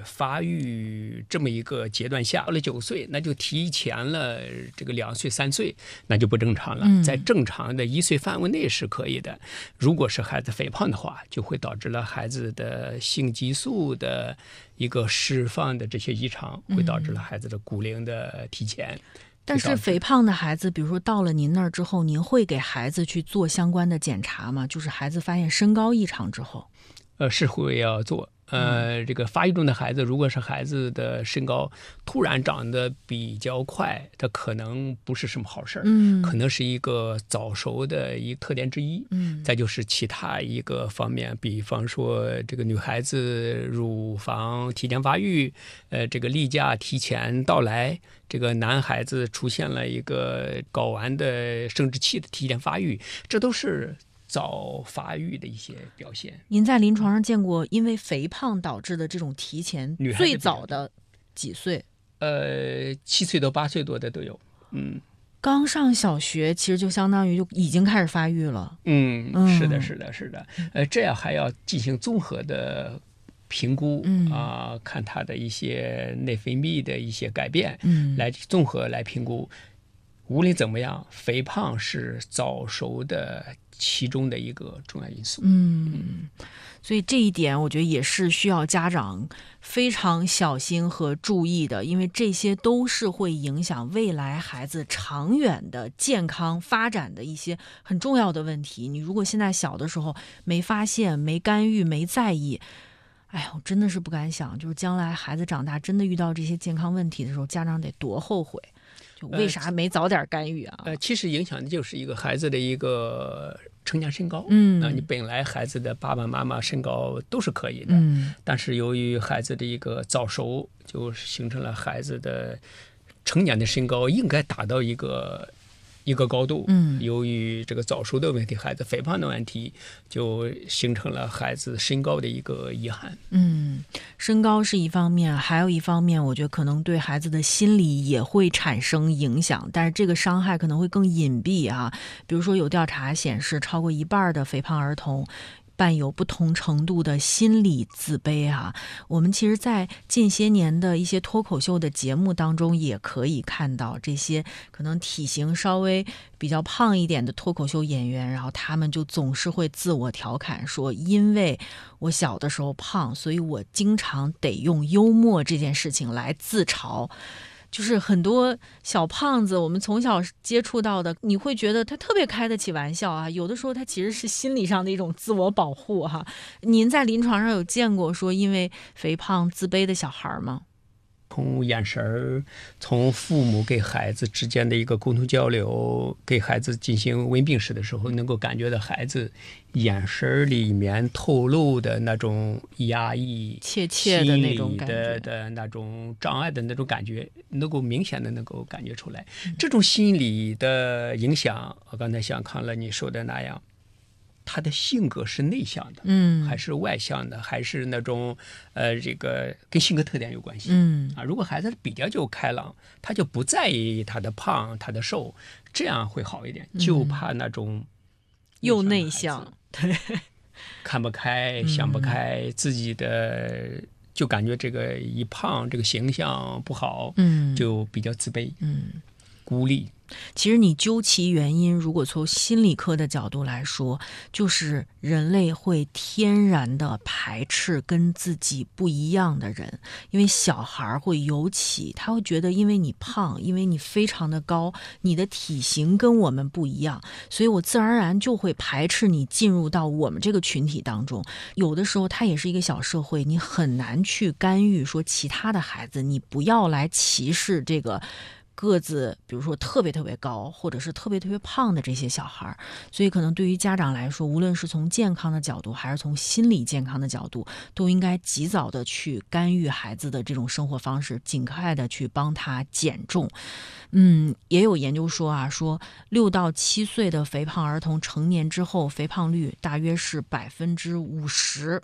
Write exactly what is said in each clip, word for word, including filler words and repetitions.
发育这么一个阶段下，到了九岁，那就提前了这个两岁三岁，那就不正常了。 嗯、 在正常的一岁范围内是可以的。如果是孩子肥胖的话，就会导致了孩子的性激素的一个释放的这些异常，会导致了孩子的骨龄的提前。嗯、 但是肥胖的孩子，比如说到了您那儿之后，您会给孩子去做相关的检查吗？就是孩子发现身高异常之后， 呃，是会要做。呃，这个发育中的孩子，如果是孩子的身高突然长得比较快，它可能不是什么好事儿， 嗯， 可能是一个早熟的一个特点之一。 嗯， 再就是其他一个方面，比方说这个女孩子乳房提前发育，呃，这个例假提前到来，这个男孩子出现了一个睾丸的生殖器的提前发育，这都是早发育的一些表现。 您在临床上见过因为肥胖导致的这种提前最早的几岁？ 呃，七岁到八岁多的都有。嗯， 刚上小学其实就相当于就已经开始发育了。 嗯，是的，是的，是的。呃，这样还要进行综合的评估啊、 嗯呃，看他的一些内分泌的一些改变， 嗯， 来综合来评估。无论怎么样，肥胖是早熟的其中的一个重要因素。 嗯，所以这一点我觉得也是需要家长非常小心和注意的，因为这些都是会影响未来孩子长远的健康发展的一些很重要的问题。你如果现在小的时候没发现、没干预、没在意，哎呀，我真的是不敢想，就是将来孩子长大真的遇到这些健康问题的时候，家长得多后悔。就为啥没早点干预啊？ 呃，其实影响的就是一个孩子的一个成年身高。 嗯， 那你本来孩子的爸爸妈妈身高都是可以的， 嗯， 但是由于孩子的一个早熟，就形成了孩子的成年的身高应该达到一个一个高度。 嗯， 由于这个早熟的问题，孩子肥胖的问题，就形成了孩子身高的一个遗憾。 嗯，身高是一方面，还有一方面，我觉得可能对孩子的心理也会产生影响，但是这个伤害可能会更隐蔽啊。比如说，有调查显示，超过一半的肥胖儿童伴有不同程度的心理自卑啊。我们其实在近些年的一些脱口秀的节目当中也可以看到，这些可能体型稍微比较胖一点的脱口秀演员，然后他们就总是会自我调侃说，因为我小的时候胖，所以我经常得用幽默这件事情来自嘲。就是很多小胖子，我们从小接触到的，你会觉得他特别开得起玩笑啊，有的时候他其实是心理上的一种自我保护哈。您在临床上有见过说因为肥胖自卑的小孩吗？ 从眼神，从父母给孩子之间的一个沟通交流，给孩子进行问病史的时候，能够感觉到孩子眼神里面透露的那种压抑、 怯怯的那种感觉的的那种障碍的那种感觉，能够明显的能够感觉出来。嗯、这种心理的影响，我刚才像康乐你说的那样。他的性格是内向的， 嗯， 还是外向的，还是那种呃，这个跟性格特点有关系， 嗯啊，如果孩子比较就开朗，他就不在意他的胖，他的瘦，这样会好一点。就怕那种又内向，对， 看不开、想不开，嗯、自己的就感觉这个一胖，这个形象不好， 嗯， 就比较自卑， 嗯， 孤立。 其实你究其原因，如果从心理科的角度来说，就是人类会天然的排斥跟自己不一样的人，因为小孩会尤其他会觉得，因为你胖，因为你非常的高，你的体型跟我们不一样，所以我自然而然就会排斥你进入到我们这个群体当中。有的时候它也是一个小社会，你很难去干预说其他的孩子，你不要来歧视这个个子比如说特别特别高或者是特别特别胖的这些小孩，所以可能对于家长来说，无论是从健康的角度还是从心理健康的角度，都应该及早的去干预孩子的这种生活方式，尽快的去帮他减重。嗯，也有研究说啊，说六到七岁的肥胖儿童成年之后，肥胖率大约是百分之五十。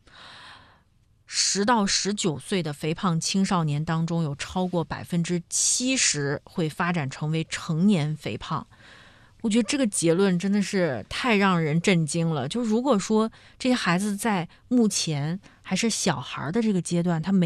十到十九岁的肥胖青少年当中，有超过百分之七十会发展成为成年肥胖。我觉得这个结论真的是太让人震惊了。就如果说这些孩子在目前还是小孩的这个阶段，他没